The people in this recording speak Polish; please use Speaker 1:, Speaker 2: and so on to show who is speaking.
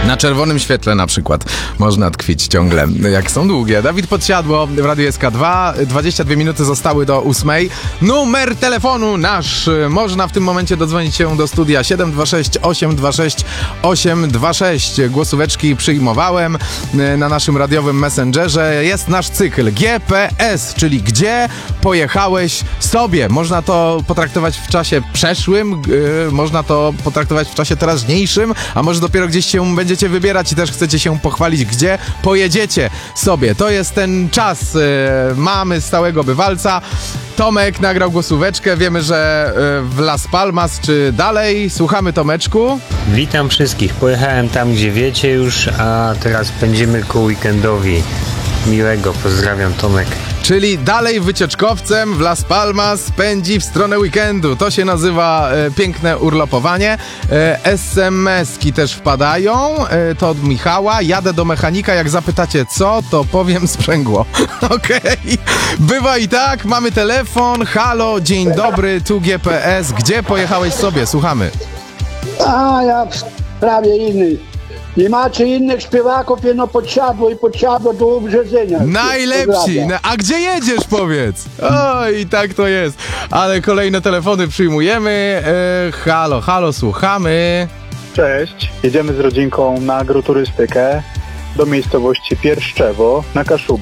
Speaker 1: Na czerwonym świetle na przykład można tkwić ciągle, jak są długie. Dawid Podsiadło w Radiu SK2. 22 minuty zostały do 8. Numer telefonu nasz. Można w tym momencie dodzwonić się do studia 726 826 826. Głosóweczki przyjmowałem na naszym radiowym messengerze. Jest nasz cykl GPS, czyli gdzie pojechałeś sobie. Można to potraktować w czasie przeszłym, można to potraktować w czasie teraźniejszym, a może dopiero gdzieś się będziecie wybierać i też chcecie się pochwalić, gdzie pojedziecie sobie. To jest ten czas. Mamy stałego bywalca. Tomek nagrał głosóweczkę. Wiemy, że w Las Palmas czy dalej. Słuchamy, Tomeczku.
Speaker 2: Witam wszystkich. Pojechałem tam, gdzie wiecie już, a teraz pędzimy ku weekendowi. Miłego, pozdrawiam, Tomek.
Speaker 1: Czyli dalej wycieczkowcem w Las Palmas pędzi w stronę weekendu. To się nazywa piękne urlopowanie. SMS-ki też wpadają. To od Michała. Jadę do mechanika. Jak zapytacie co, to powiem sprzęgło. Okej. Bywa i tak. Mamy telefon. Halo, dzień dobry. Tu GPS. Gdzie pojechałeś sobie? Słuchamy.
Speaker 3: A ja w sprawie innej. Nie macie innych śpiewaków, jedno Podsiadło do uprzedzenia.
Speaker 1: Najlepsi! A gdzie jedziesz, powiedz? Oj, tak to jest. Ale kolejne telefony przyjmujemy. Halo, słuchamy.
Speaker 4: Cześć, jedziemy z rodzinką na agroturystykę do miejscowości Pierszczewo na Kaszubach.